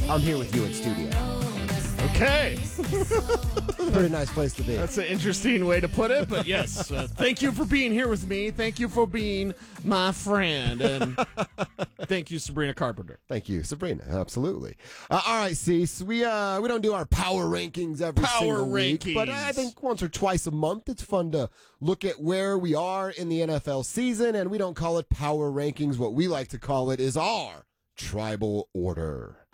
I'm here with you in studio. Okay. Pretty nice place to be. That's an interesting way to put it, but yes. Thank you for being here with me. Thank you for being my friend. And thank you, Sabrina Carpenter. Thank you, Sabrina. Absolutely. All right, Cease. We don't do our power rankings every single week, but I think once or twice a month it's fun to look at where we are in the NFL season, and we don't call it power rankings. What we like to call it is our tribal order.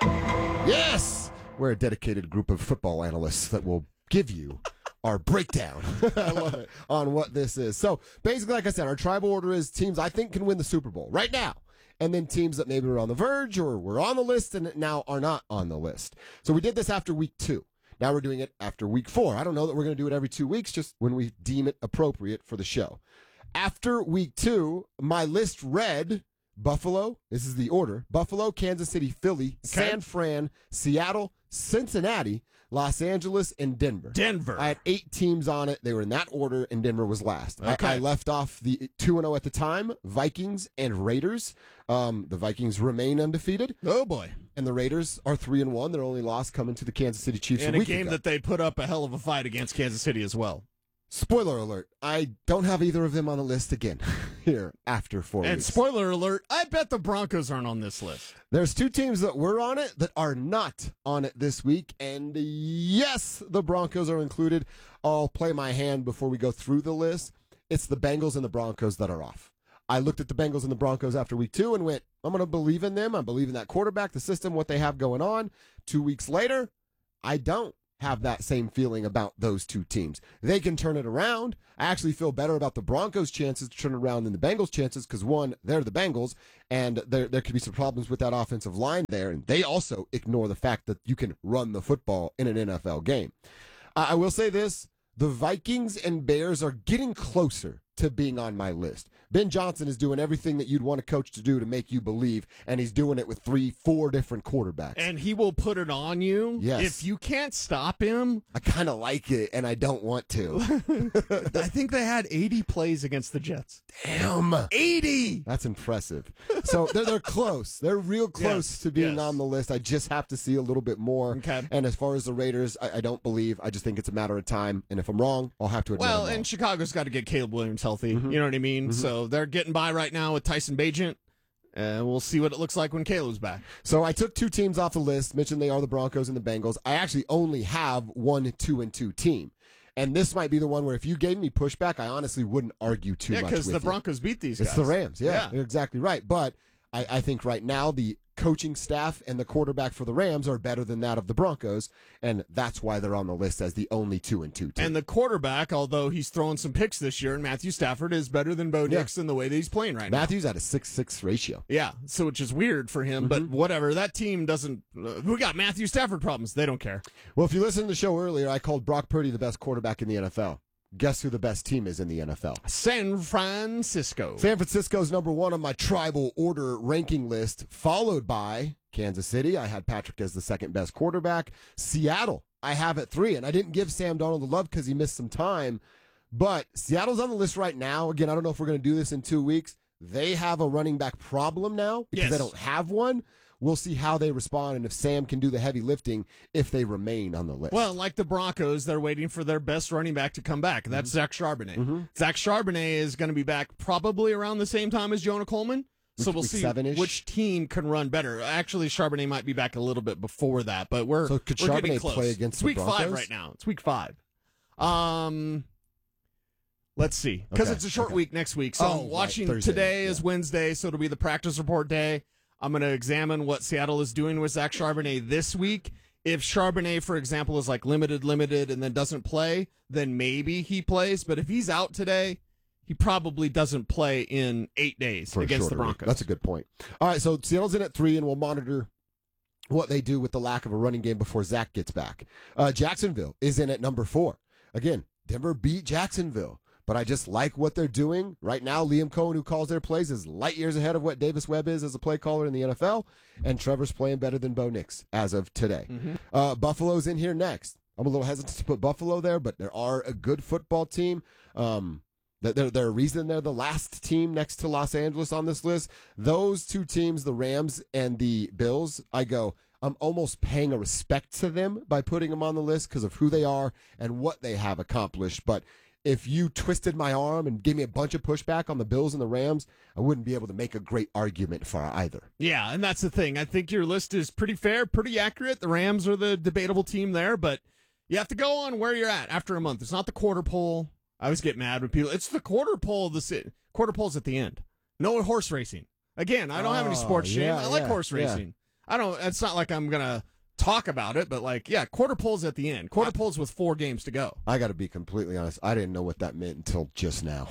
Yes! We're a dedicated group of football analysts that will give you our breakdown I love it, on what this is. So basically, like I said, our tribal order is teams I think can win the Super Bowl right now, and then teams that maybe were on the verge or were on the list and now are not on the list. So we did this after week 2. Now we're doing it after week 4. I don't know that we're going to do it every 2 weeks, just when we deem it appropriate for the show. After week 2, my list read Buffalo, this is the order, Buffalo, Kansas City, Philly, San Fran, Seattle, Cincinnati, Los Angeles, and Denver. I had 8 teams on it. They were in that order, and Denver was last. Okay. I left off the 2-0 at the time, Vikings and Raiders. The Vikings remain undefeated. Oh, boy. And the Raiders are 3-1. Their only loss coming to the Kansas City Chiefs And a a week game ago. that they put up a hell of a fight against Kansas City as well. Spoiler alert, I don't have either of them on the list again here after 4 weeks. And spoiler alert, I bet the Broncos aren't on this list. There's 2 teams that were on it that are not on it this week, and yes, the Broncos are included. I'll play my hand before we go through the list. It's the Bengals and the Broncos that are off. I looked at the Bengals and the Broncos after week 2 and went, I'm going to believe in them. I believe in that quarterback, the system, what they have going on. 2 weeks later, I don't have that same feeling about those 2 teams. They can turn it around. I actually feel better about the Broncos' chances to turn it around than the Bengals' chances because, one, they're the Bengals, and there could be some problems with that offensive line there, and they also ignore the fact that you can run the football in an NFL game. I will say this, the Vikings and Bears are getting closer to being on my list. Ben Johnson is doing everything that you'd want a coach to do to make you believe, and he's doing it with 3-4 different quarterbacks. And he will put it on you. Yes. If you can't stop him. I kind of like it, and I don't want to. I think they had 80 plays against the Jets. Damn. 80! That's impressive. So they're close. They're real close to being on the list. I just have to see a little bit more. Okay. And as far as the Raiders, I don't believe. I just think it's a matter of time. And if I'm wrong, I'll have to admit Well, I'm wrong. and Chicago's got to get Caleb Williams healthy. You know what I mean? So they're getting by right now with Tyson Bagent. We'll see what it looks like when Caleb's back. So I took 2 teams off the list, mentioned they are the Broncos and the Bengals. I actually only have 1 2-2 team. And this might be the one where if you gave me pushback, I honestly wouldn't argue too much with because you. the Broncos beat these guys. It's the Rams. Yeah, you're exactly right. But I think right now the coaching staff and the quarterback for the Rams are better than that of the Broncos, and that's why they're on the list as the only 2-2 team. And the quarterback, although he's throwing some picks this year, and Matthew Stafford is better than Bo Nix in the way that he's playing right Matthew's at a 6-6 ratio. Yeah, so which is weird for him, but whatever. That team doesn't. We got Matthew Stafford problems. They don't care. Well, if you listened to the show earlier, I called Brock Purdy the best quarterback in the NFL. Guess who the best team is in the NFL? San Francisco. San Francisco's number 1 on my tribal order ranking list, followed by Kansas City. I had Patrick as the second best quarterback. Seattle, I have at 3, and I didn't give Sam Darnold the love because he missed some time. But Seattle's on the list right now. Again, I don't know if we're going to do this in 2 weeks. They have a running back problem now because they don't have one. We'll see how they respond and if Sam can do the heavy lifting if they remain on the list. Well, like the Broncos, they're waiting for their best running back to come back. That's Zach Charbonnet. Zach Charbonnet is going to be back probably around the same time as Jonah Coleman. So we'll see 7-ish? which team can run better. Actually, Charbonnet might be back a little bit before that, but we're So could we're getting Charbonnet close. play against it's the week Broncos? 5 right now. It's week 5. Let's see, because Okay. it's a short week next week. So I'm watching Thursday, today is Wednesday, so it'll be the practice report day. I'm going to examine what Seattle is doing with Zach Charbonnet this week. If Charbonnet, for example, is like limited, and then doesn't play, then maybe he plays. But if he's out today, he probably doesn't play in 8 days For a against the shorter week. Broncos. That's a good point. All right, so Seattle's in at 3, and we'll monitor what they do with the lack of a running game before Zach gets back. Jacksonville is in at number 4. Again, Denver beat Jacksonville. But I just like what they're doing. Right now, Liam Cohen, who calls their plays, is light years ahead of what Davis Webb is as a play caller in the NFL. And Trevor's playing better than Bo Nix as of today. Buffalo's in here next. I'm a little hesitant to put Buffalo there, but they are a good football team. They're a reason they're the last team next to Los Angeles on this list. Those 2 teams, the Rams and the Bills, I go, I'm almost paying a respect to them by putting them on the list because of who they are and what they have accomplished. But if you twisted my arm and gave me a bunch of pushback on the Bills and the Rams, I wouldn't be able to make a great argument for either. Yeah, and that's the thing. I think your list is pretty fair, pretty accurate. The Rams are the debatable team there, but you have to go on where you're at after a month. It's not the quarter poll. I always get mad when people, it's the quarter poll of the city. Quarter poll's at the end. No horse racing. Again, I don't have any sports shame. I like horse racing. It's not like I'm going to talk about it, but quarter poll's at the end. Quarter poll's with 4 games to go. I got to be completely honest. I didn't know what that meant until just now.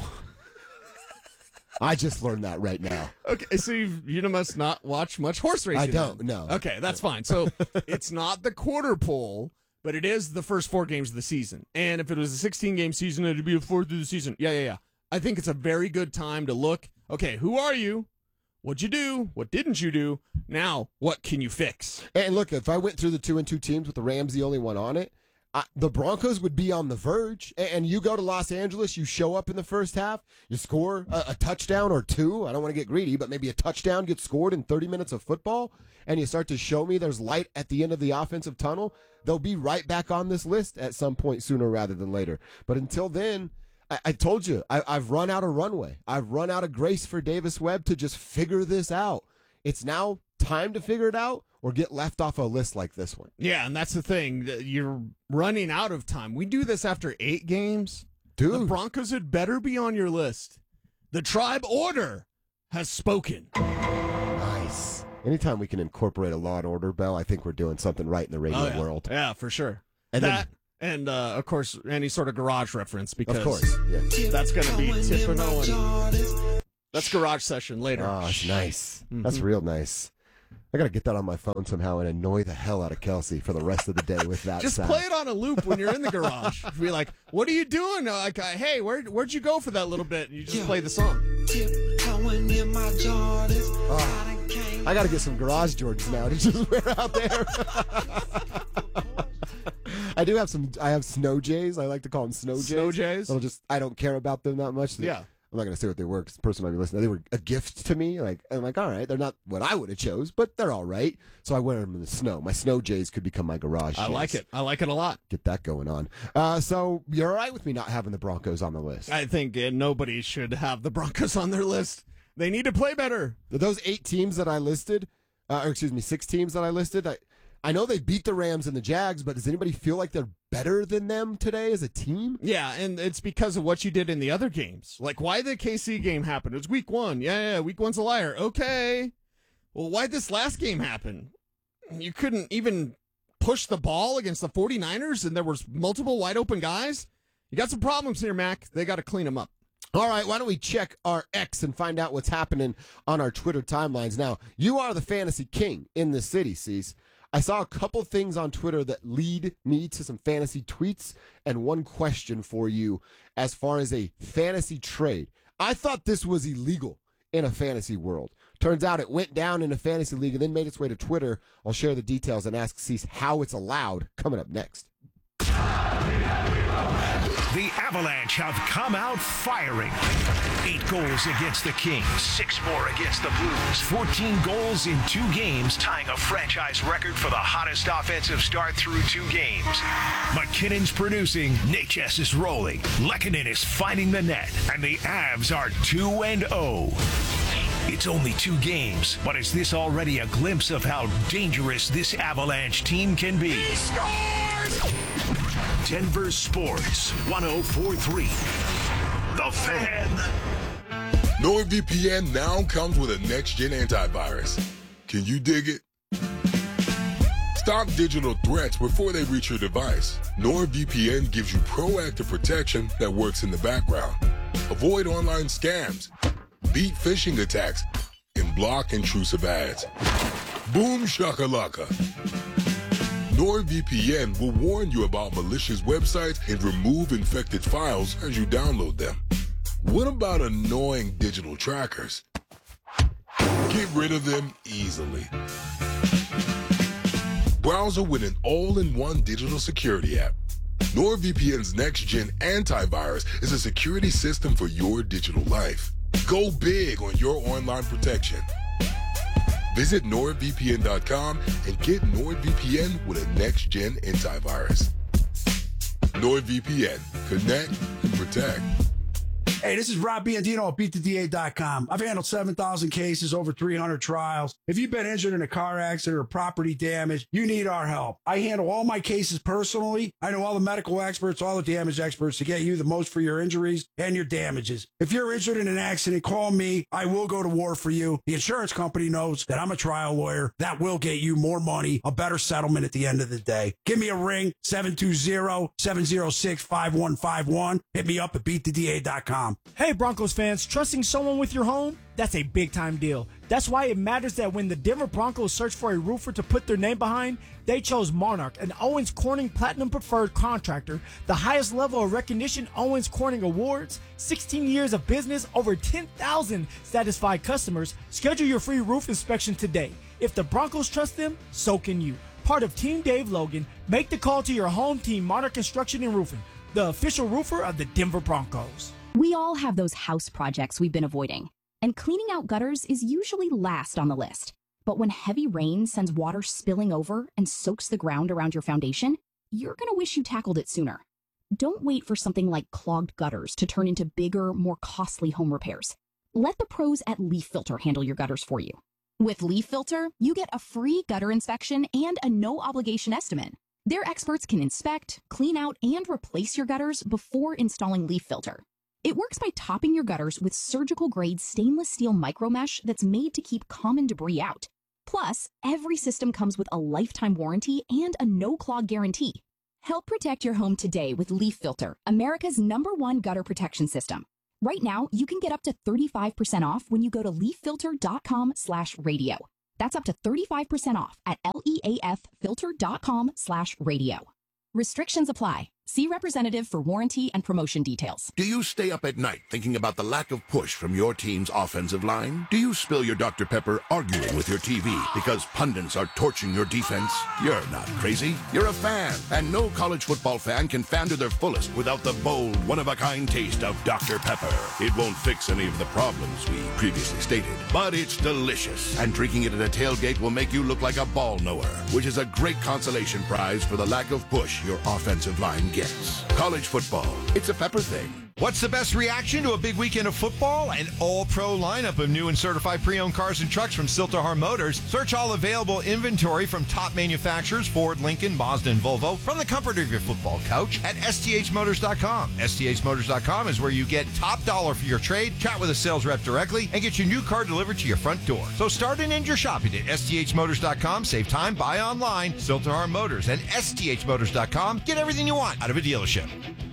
I just learned that right now. Okay, so you must not watch much horse racing. I don't, no. Okay, that's fine. So it's not the quarter poll, but it is the first 4 games of the season. And if it was a 16-game season, it'd be a 4th through the season. Yeah. I think it's a very good time to look, okay, who are you? What'd you do? What didn't you do? Now, what can you fix? And look, if I went through the 2-2 teams with the Rams the only one on it, the Broncos would be on the verge. And you go to Los Angeles, you show up in the first half, you score a touchdown or 2. I don't want to get greedy, but maybe a touchdown gets scored in 30 minutes of football, and you start to show me there's light at the end of the offensive tunnel, they'll be right back on this list at some point sooner rather than later. But until then, I told you, I've run out of runway. I've run out of grace for Davis Webb to just figure this out. It's now time to figure it out or get left off a list like this one. Yeah, and that's the thing. You're running out of time. We do this after 8 games. Dude. The Broncos had better be on your list. The tribe order has spoken. Nice. Anytime we can incorporate a Law and Order bell, I think we're doing something right in the radio world. Yeah, for sure. And that... And, of course, any sort of garage reference, because of course, that's going to be Tippino and that's garage session later. Oh, it's nice. Mm-hmm. That's real nice. I got to get that on my phone somehow and annoy the hell out of Kelsey for the rest of the day with that Just sound. Play it on a loop when you're in the garage. Be like, what are you doing? Like, hey, where'd you go for that little bit? And you just play the song. Oh, I got to get some garage Jordans now to just wear out there. I do have I have snow jays. I like to call them snow jays. Snow jays? I don't care about them that much. Yeah. I'm not going to say what they were because the person might be listening. They were a gift to me. I'm like, all right, they're not what I would have chose, but they're all right. So I wear them in the snow. My snow jays could become my garage jays. I like it. I like it a lot. Get that going on. So you're all right with me not having the Broncos on the list? I think nobody should have the Broncos on their list. They need to play better. Those 8 teams that I listed, 6 teams that I listed, I know they beat the Rams and the Jags, but does anybody feel like they're better than them today as a team? Yeah, and it's because of what you did in the other games. Like, why the KC game happened? It was week 1. Yeah, week 1's a liar. Okay. Well, why'd this last game happen? You couldn't even push the ball against the 49ers, and there was multiple wide-open guys? You got some problems here, Mac. They got to clean them up. All right, why don't we check our X and find out what's happening on our Twitter timelines. Now, you are the fantasy king in the city, Cease. I saw a couple things on Twitter that lead me to some fantasy tweets and one question for you as far as a fantasy trade. I thought this was illegal in a fantasy world. Turns out it went down in a fantasy league and then made its way to Twitter. I'll share the details and ask Cease how it's allowed coming up next. The Avalanche have come out firing. 8 goals against the Kings, 6 more against the Blues, 14 goals in 2 games, tying a franchise record for the hottest offensive start through 2 games. McKinnon's producing, Natchez is rolling, Lehkonen is finding the net, and the Avs are 2-0. It's only 2 games, but is this already a glimpse of how dangerous this Avalanche team can be? He scores! Denver Sports 104.3. The Fan. NordVPN now comes with a next-gen antivirus. Can you dig it? Stop digital threats before they reach your device. NordVPN gives you proactive protection that works in the background. Avoid online scams, beat phishing attacks, and block intrusive ads. Boom shakalaka. NordVPN will warn you about malicious websites and remove infected files as you download them. What about annoying digital trackers? Get rid of them easily. Browser with an all-in-one digital security app. NordVPN's next-gen antivirus is a security system for your digital life. Go big on your online protection. Visit NordVPN.com and get NordVPN with a next-gen antivirus. NordVPN. Connect and protect. Hey, this is Rob Biandino at BeatTheDA.com. I've handled 7,000 cases, over 300 trials. If you've been injured in a car accident or property damage, you need our help. I handle all my cases personally. I know all the medical experts, all the damage experts to get you the most for your injuries and your damages. If you're injured in an accident, call me. I will go to war for you. The insurance company knows that I'm a trial lawyer. That will get you more money, a better settlement at the end of the day. Give me a ring, 720-706-5151. Hit me up at BeatTheDA.com. Hey Broncos fans, trusting someone with your home? That's a big time deal. That's why it matters that when the Denver Broncos search for a roofer to put their name behind, they chose Monarch, an Owens Corning Platinum Preferred contractor, the highest level of recognition Owens Corning awards, 16 years of business, over 10,000 satisfied customers. Schedule your free roof inspection today. If the Broncos trust them, so can you. Part of Team Dave Logan, make the call to your home team, Monarch Construction and Roofing, the official roofer of the Denver Broncos. We all have those house projects we've been avoiding, and cleaning out gutters is usually last on the list. But when heavy rain sends water spilling over and soaks the ground around your foundation, you're going to wish you tackled it sooner. Don't wait for something like clogged gutters to turn into bigger, more costly home repairs. Let the pros at Leaf Filter handle your gutters for you. With Leaf Filter, you get a free gutter inspection and a no-obligation estimate. Their experts can inspect, clean out, and replace your gutters before installing Leaf Filter. It works by topping your gutters with surgical-grade stainless steel micromesh that's made to keep common debris out. Plus, every system comes with a lifetime warranty and a no-clog guarantee. Help protect your home today with Leaf Filter, America's #1 gutter protection system. Right now, you can get up to 35% off when you go to leaffilter.com/radio. That's up to 35% off at leaffilter.com/radio. Restrictions apply. See representative for warranty and promotion details. Do you stay up at night thinking about the lack of push from your team's offensive line? Do you spill your Dr. Pepper arguing with your TV because pundits are torching your defense? You're not crazy. You're a fan. And no college football fan can fan to their fullest without the bold, one-of-a-kind taste of Dr. Pepper. It won't fix any of the problems we previously stated, but it's delicious. And drinking it at a tailgate will make you look like a ball knower, which is a great consolation prize for the lack of push your offensive line gets. College football, it's a Pepper thing. What's the best reaction to a big weekend of football? An all-pro lineup of new and certified pre-owned cars and trucks from Silterhar Motors. Search all available inventory from top manufacturers, Ford, Lincoln, Mazda, and Volvo, from the comfort of your football couch at STHmotors.com. STHmotors.com is where you get top dollar for your trade, chat with a sales rep directly, and get your new car delivered to your front door. So start and end your shopping at STHmotors.com. Save time, buy online. Silterhar Motors and STHmotors.com. Get everything you want out of a dealership.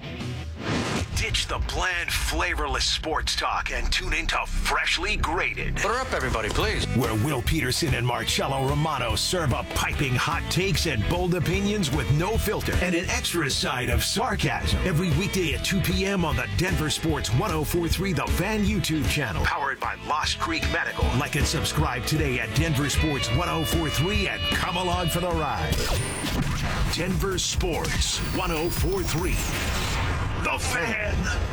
Ditch the bland, flavorless sports talk and tune into Freshly Graded. Put her up, everybody, please. Where Will Peterson and Marcello Romano serve up piping hot takes and bold opinions with no filter and an extra side of sarcasm. Every weekday at 2 p.m. on the Denver Sports 104.3 The Fan YouTube channel. Powered by Lost Creek Medical. Like and subscribe today at Denver Sports 104.3 and come along for the ride. Denver Sports 104.3. The Fan.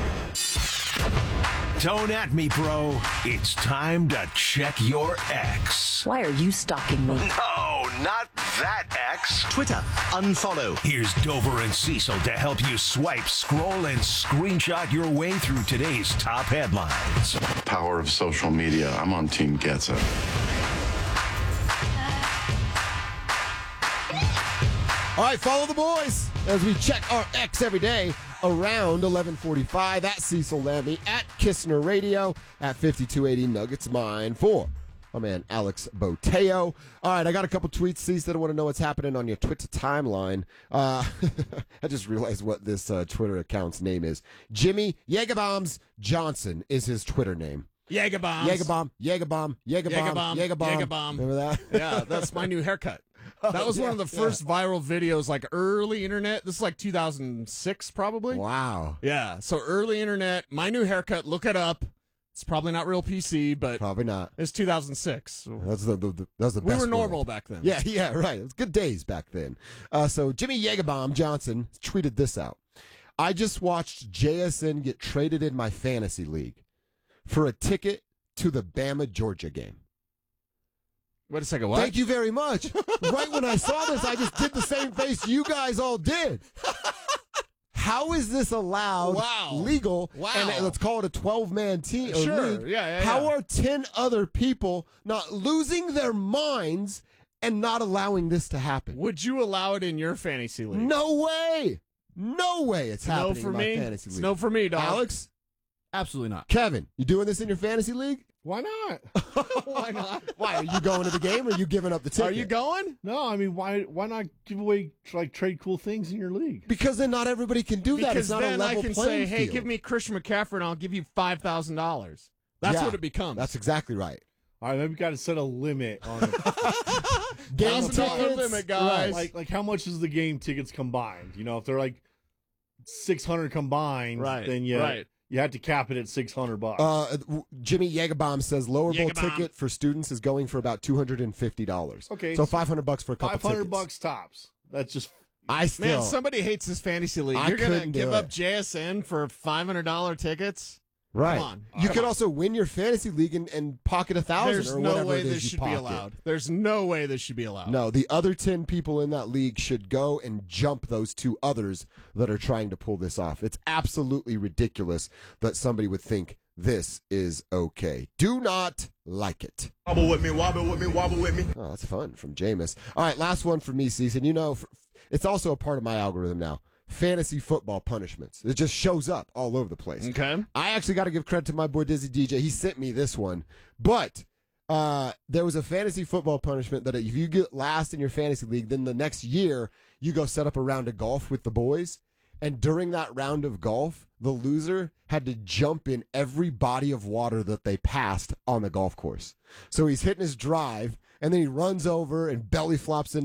Don't at me, bro. It's time to check your ex. Why are you stalking me? No, not that ex. Twitter, unfollow. Here's Dover and Cecil to help you swipe, scroll, and screenshot your way through today's top headlines. Power of social media. I'm on Team Getza. All right, follow the boys as we check our X every day around 11:45. At Cecil Lammy, at Kistner Radio, at 5280 Nuggets Mine for my man Alex Boteo. All right, I got a couple tweets, Cecil, that I want to know what's happening on your Twitter timeline. I just realized what this Twitter account's name is. Jimmy Jägerbombs Johnson is his Twitter name. Jägerbombs. Jägerbomb. Remember that? Yeah, that's my new haircut. That was one of the first viral videos, like early internet. This is like 2006, probably. Wow. Yeah, so early internet, my new haircut, look it up. It's probably not real PC, but probably not. It's 2006. That's the best. We were normal back then. Yeah, right. It was good days back then. So Jimmy Jägerbomb Johnson tweeted this out. I just watched JSN get traded in my fantasy league for a ticket to the Bama Georgia game. Wait a second, what? Thank you very much. Right when I saw this, I just did the same face you guys all did. How is this allowed, legal, and let's call it a 12-man team league? How are 10 other people not losing their minds and not allowing this to happen? Would you allow it in your fantasy league? No way. No way it's happening for in my me. fantasy league. It's no for me, dog. Alex? Absolutely not. Kevin, you doing this in your fantasy league? Why not? Why not? Why? Are you going to the game or are you giving up the ticket? Are you going? No, I mean, why not give away, like, trade cool things in your league? Because then not everybody can do that. It's Because not a then level I can playing say, hey, field. give me Christian McCaffrey and I'll give you $5,000. That's what it becomes. That's exactly right. All right, maybe we got to set a limit on it. Game $1,000 tickets, limit, guys. Like how much is the game tickets combined? You know, if they're like 600 combined, then you had to cap it at $600. Jimmy Yegabaum says lower bowl ticket for students is going for about $250. Okay, so $500 for a couple tickets. $500 tops. That's just. Man, somebody hates this fantasy league. You're going to give up JSN for $500 tickets? Right. Come on. You could also win your fantasy league and pocket $1,000 There's or no whatever way it is this you should pocket. be allowed. There's no way this should be allowed. No, the other 10 people in that league should go and jump those 2 others that are trying to pull this off. It's absolutely ridiculous that somebody would think this is okay. Do not like it. Wobble with me, wobble with me, wobble with me. Oh, that's fun from Jameis. All right, last one for me, Season. You know, it's also a part of my algorithm now. Fantasy football punishments. It just shows up all over the place. Okay. I actually got to give credit to my boy Dizzy DJ. He sent me this one. But there was a fantasy football punishment that if you get last in your fantasy league, then the next year you go set up a round of golf with the boys. And during that round of golf, the loser had to jump in every body of water that they passed on the golf course. So he's hitting his drive, and then he runs over and belly flops in